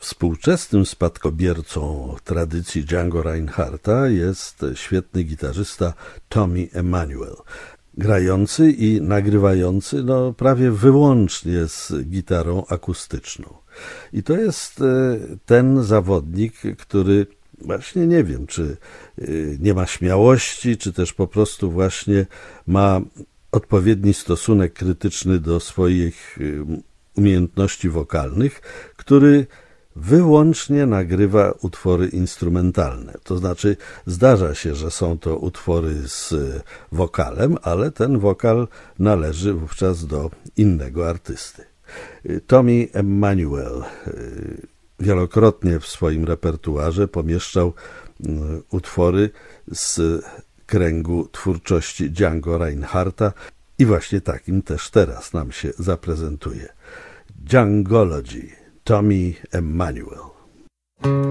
Współczesnym spadkobiercą tradycji Django Reinhardta jest świetny gitarzysta Tommy Emmanuel, grający i nagrywający prawie wyłącznie z gitarą akustyczną. I to jest ten zawodnik, który właśnie nie wiem, czy nie ma śmiałości, czy też po prostu właśnie ma odpowiedni stosunek krytyczny do swoich umiejętności wokalnych, który wyłącznie nagrywa utwory instrumentalne. To znaczy zdarza się, że są to utwory z wokalem, ale ten wokal należy wówczas do innego artysty. Tommy Emmanuel wielokrotnie w swoim repertuarze pomieszczał utwory z kręgu twórczości Django Reinhardta i właśnie takim też teraz nam się zaprezentuje. Djangology, Tommy Emmanuel.